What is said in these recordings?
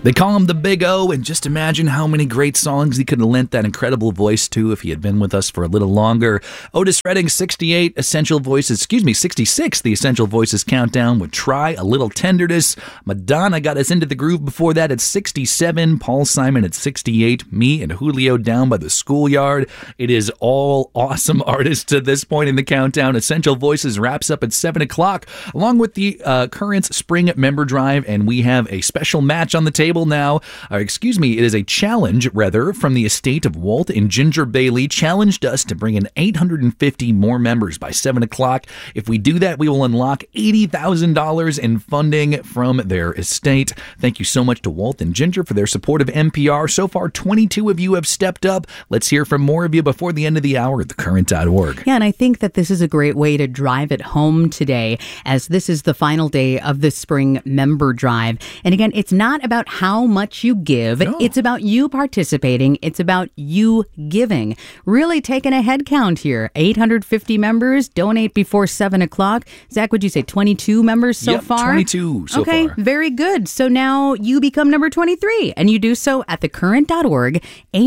They call him the Big O, and just imagine how many great songs he could have lent that incredible voice to if he had been with us for a little longer. Otis Redding, 68, Essential Voices, 66, the Essential Voices countdown with Try a Little Tenderness. Madonna got us into the groove before that at 67, Paul Simon at 68, me and Julio Down by the Schoolyard. It is all awesome artists at this point in the countdown. Essential Voices wraps up at 7 o'clock, along with the Currents Spring Member Drive, and we have a special match on the table now. It is a challenge, rather, from the estate of Walt and Ginger Bailey, challenged us to bring in 850 more members by 7 o'clock. If we do that, we will unlock $80,000 in funding from their estate. Thank you so much to Walt and Ginger for their support of NPR. So far, 22 of you have stepped up. Let's hear from more of you before the end of the hour at thecurrent.org. Yeah, and I think that this is a great way to drive it home today, as this is the final day of the Spring Member Drive. And again, it's not about how much you give. No. It's about you participating. It's about you giving. Really taking a head count here. 850 members. Donate before 7 o'clock. Zach, would you say 22 members so far? 22 so far. Okay, very good. So now you become number 23, and you do so at thecurrent.org,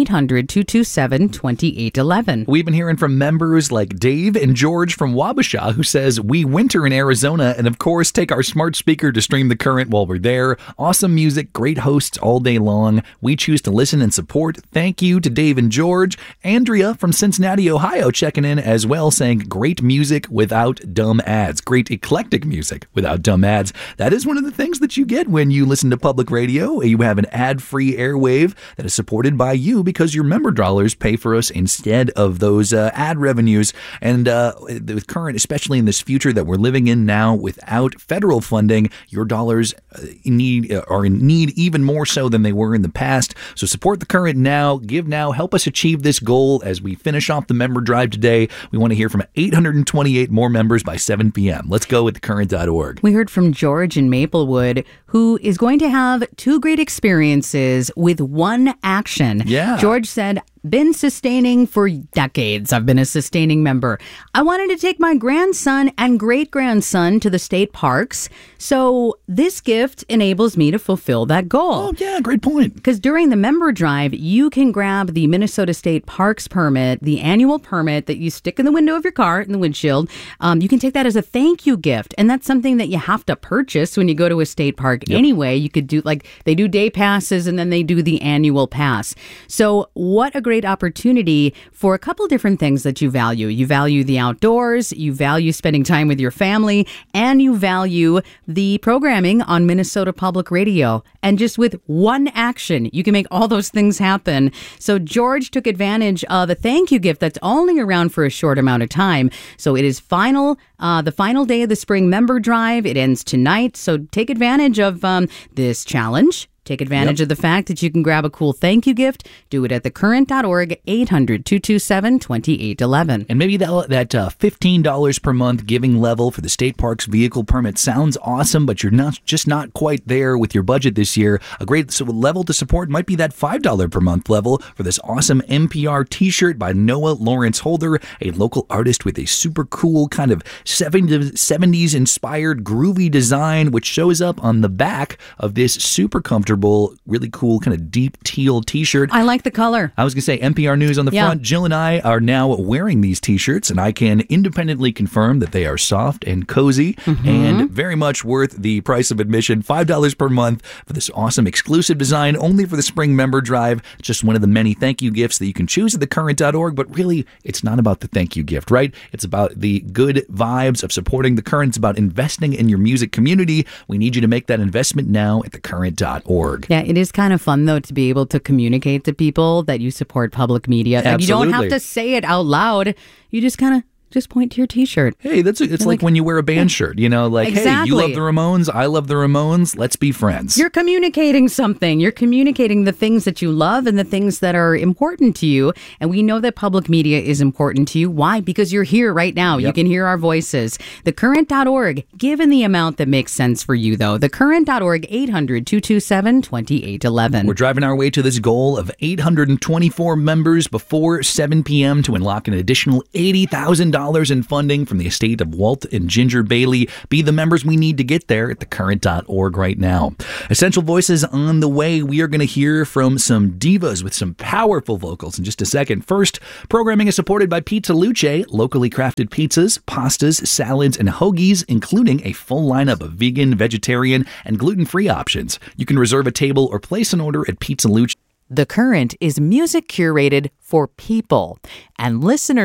800-227-2811. We've been hearing from members like Dave and George from Wabasha, who says, we winter in Arizona and, of course, take our smart speaker to stream the Current while we're there. Awesome music, great hosts all day long. We choose to listen and support. Thank you to Dave and George. Andrea from Cincinnati, Ohio, checking in as well, saying great music without dumb ads. Great eclectic music without dumb ads. That is one of the things that you get when you listen to public radio. You have an ad-free airwave that is supported by you because your member dollars pay for us instead of those ad revenues. And with Current, especially in this future that we're living in now without federal funding, your dollars are in need even more so than they were in the past. So support the Current now, give now, help us achieve this goal as we finish off the member drive today. We want to hear from 828 more members by 7 p.m. Let's go with thecurrent.org. We heard from George in Maplewood, who is going to have two great experiences with one action. Yeah. George said, been sustaining for decades. I've been a sustaining member. I wanted to take my grandson and great-grandson to the state parks, so this gift enables me to fulfill that goal. Oh, yeah, great point. Because during the member drive, you can grab the Minnesota State Parks permit, the annual permit that you stick in the window of your car, in the windshield. You can take that as a thank you gift, and that's something that you have to purchase when you go to a state park anyway. You could do, like, they do day passes, and then they do the annual pass. So what a great opportunity for a couple different things that you value. You value the outdoors, you value spending time with your family, and you value the programming on Minnesota Public Radio. And just with one action, you can make all those things happen. So George took advantage of a thank you gift that's only around for a short amount of time. So it is the final day of the Spring Member Drive. It ends tonight. So take advantage of this challenge. Take advantage of the fact that you can grab a cool thank you gift. Do it at thecurrent.org, 800-227-2811. And maybe that $15 per month giving level for the state parks vehicle permit sounds awesome, but you're not quite there with your budget this year. A great level to support might be that $5 per month level for this awesome NPR t-shirt by Noah Lawrence Holder, a local artist with a super cool kind of 70s inspired groovy design, which shows up on the back of this super comfortable, really cool kind of deep teal t-shirt. I like the color. I was going to say NPR News on the front. Jill and I are now wearing these t-shirts, and I can independently confirm that they are soft and cozy and very much worth the price of admission. $5 per month for this awesome exclusive design only for the Spring Member Drive. Just one of the many thank you gifts that you can choose at thecurrent.org, but really it's not about the thank you gift, right? It's about the good vibes of supporting the Current. It's about investing in your music community. We need you to make that investment now at thecurrent.org. Yeah, it is kind of fun, though, to be able to communicate to people that you support public media. Absolutely. Like, you don't have to say it out loud. You just kind of just point to your t-shirt. Hey, it's like when you wear a band shirt, you know, like, exactly. Hey, you love the Ramones, I love the Ramones, let's be friends. You're communicating something. You're communicating the things that you love and the things that are important to you. And we know that public media is important to you. Why? Because you're here right now. You can hear our voices. Thecurrent.org, given the amount that makes sense for you, though. Thecurrent.org, 800-227-2811. We're driving our way to this goal of 824 members before 7 p.m. to unlock an additional $80,000 $100 in funding from the estate of Walt and Ginger Bailey. Be the members we need to get there at thecurrent.org right now. Essential Voices on the way. We are going to hear from some divas with some powerful vocals in just a second. First, programming is supported by Pizza Luce, locally crafted pizzas, pastas, salads, and hoagies, including a full lineup of vegan, vegetarian, and gluten-free options. You can reserve a table or place an order at Pizza Luce. The Current is music curated for people, and listeners